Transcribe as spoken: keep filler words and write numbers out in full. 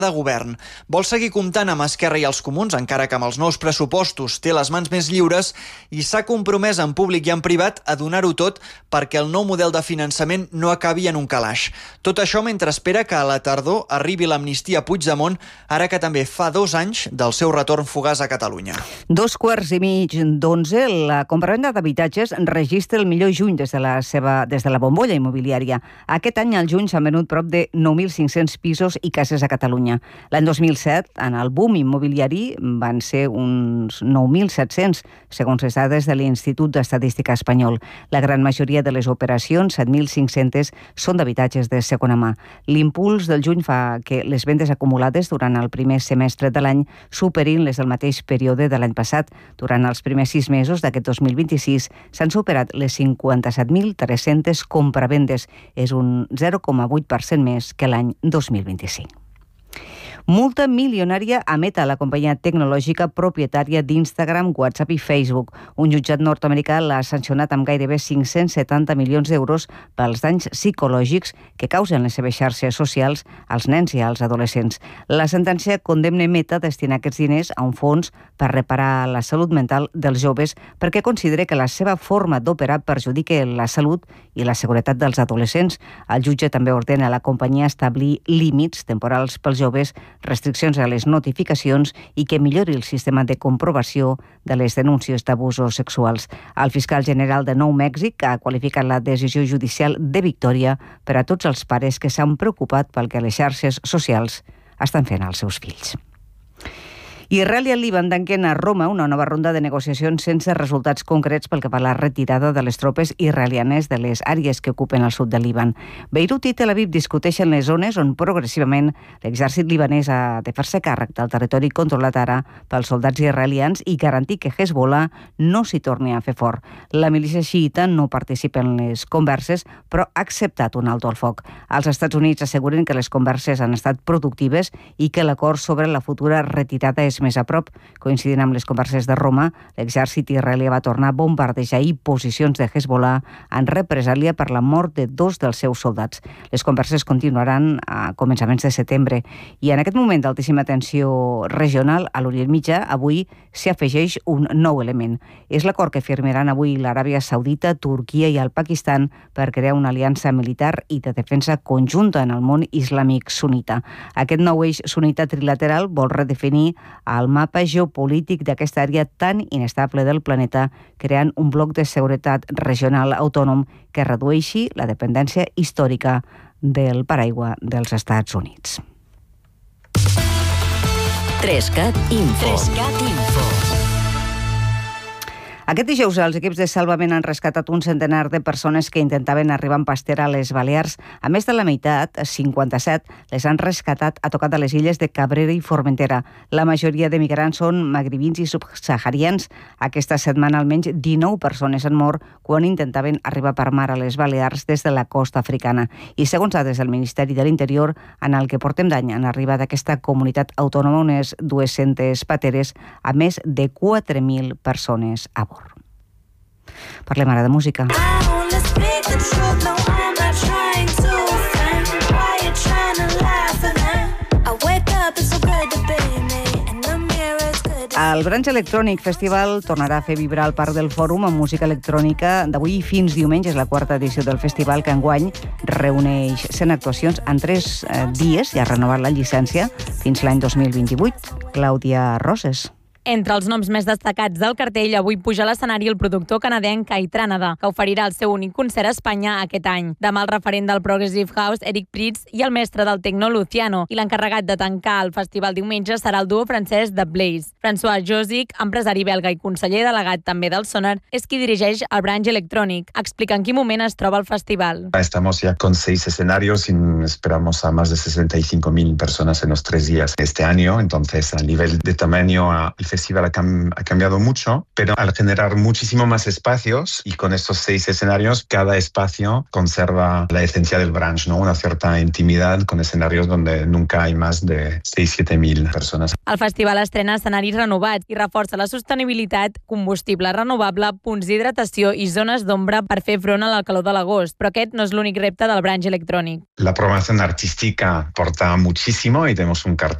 de govern. Vol seguir comptant amb Esquerra i els Comuns, encara que amb els nous pressupostos té les mans més lliures, i s'ha compromès en públic i en privat a donar-ho tot perquè el nou model de finançament no acabi en un calaix. Tot això mentre espera que a la tardor arribi l'amnistia a Puigdemont, ara que també fa dos anys del seu retorn fugaç a Catalunya. Dos quarts i mig d'onze, la compravenda d'habitatges registra el millor juny des de la seva des de la bombolla immobiliària. Aquest any, al juny, s'han venut prop de nou mil cinc-cents pisos i cases a Catalunya. L'any dos mil set, en el boom immobiliari, van ser uns nou mil set-cents, segons les dades de l'Institut d'Estadística Espanyol. La gran majoria de les operacions, set mil cinc-cents, són d'habitatges de segona mà. L'impuls del juny fa que les vendes acumulades durant el primer semestre de l'any superin les del mateix període de l'any passat. Durant els primers sis mesos d'aquest dos mil vint-i-sis s'han superat les cinquanta-set mil tres-centes compravendes. És un zero coma vuit per cent més que l'any dos mil vint-i-cinc. Multa milionària a Meta, la companyia tecnològica propietària d'Instagram, WhatsApp i Facebook. Un jutjat nord-americà l'ha sancionat amb gairebé cinc-cents setanta milions d'euros pels danys psicològics que causen les seves xarxes socials als nens i als adolescents. La sentència condemna Meta a destinar aquests diners a un fons per reparar la salut mental dels joves perquè considera que la seva forma d'operar perjudica la salut i la seguretat dels adolescents. El jutge també ordena a la companyia establir límits temporals pels joves, restriccions a les notificacions i que millori el sistema de comprovació de les denúncies d'abusos sexuals. El fiscal general de Nou Mèxic ha qualificat la decisió judicial de victòria per a tots els pares que s'han preocupat pel que les xarxes socials estan fent als seus fills. Israel i el Líban tanquen a Roma una nova ronda de negociacions sense resultats concrets pel que fa a la retirada de les tropes israelianes de les àrees que ocupen el sud del Líban. Beirut i Tel Aviv discuteixen les zones on progressivament l'exèrcit libanès ha de fer-se càrrec del territori controlat ara pels soldats israelians i garantir que Hezbollah no s'hi torni a fer fort. La milícia xiïta no participa en les converses, però ha acceptat un alto al foc. Els Estats Units asseguren que les converses han estat productives i que l'acord sobre la futura retirada és més a prop. Coincidint amb les converses de Roma, l'exèrcit israelià va tornar a bombardejar i posicions de Hezbollah en represàlia per la mort de dos dels seus soldats. Les converses continuaran a començaments de setembre i en aquest moment d'altíssima tensió regional a l'Orient Mitjà, avui s'hi afegeix un nou element. És l'acord que firmaran avui l'Aràbia Saudita, Turquia i el Pakistan per crear una aliança militar i de defensa conjunta en el món islàmic sunita. Aquest nou eix sunita trilateral vol redefinir al mapa geopolític d'aquesta àrea tan inestable del planeta, creant un bloc de seguretat regional autònom que redueixi la dependència històrica del paraigua dels Estats Units. Trescat Info. Trescat Info. Aquest dijous els equips de salvament han rescatat un centenar de persones que intentaven arribar en pastera a les Balears. A més de la meitat, cinquanta-set, les han rescatat a tocar de les illes de Cabrera i Formentera. La majoria de migrants són magribins i subsaharians. Aquesta setmana almenys dinou persones han mort quan intentaven arribar per mar a les Balears des de la costa africana. I segons dades del Ministeri de l'Interior, en el que portem d'any han arribat a aquesta comunitat autònoma unes dues-centes pateres a més de quatre mil persones a bord. Parlem ara de música. El Branch Electronic Festival tornarà a fer vibrar el Parc del Fòrum amb música electrònica d'avui fins diumenge. És la quarta edició del festival que enguany reuneix cent actuacions en tres eh, dies i ha renovat la llicència fins l'any dos mil vint-i-vuit. Clàudia Roses. Entre els noms més destacats del cartell, avui puja a l'escenari el productor canadenc Kai Tranada, que oferirà el seu únic concert a Espanya aquest any. Demà el referent del Progressive House, Eric Prydz, i el mestre del Tecno, Luciano. I l'encarregat de tancar el festival diumenge serà el duo francès The Blaze. François Josic, empresari belga i conseller delegat també del Sonar, és qui dirigeix el Branch Electronic. Explica en quin moment es troba el festival. Estamos ya con seis escenarios y esperamos a más de sesenta y cinco mil personas en los tres días este año. Entonces, a nivel de tamaño, el festival ha, cam- ha cambiado mucho, pero al generar muchísimo más espacios y con estos seis escenarios, cada espacio conserva la esencia del brunch, ¿no? Una cierta intimidad con escenarios donde nunca hay más de seis a siete mil personas. El festival estrena escenaris renovats i reforça la sostenibilitat, combustible renovable, punts d'hidratació i zones d'ombra per fer front a la calor de l'agost. Però aquest no és l'únic repte del brunch electrònic. La programación artística porta muchísimo y tenemos un cartel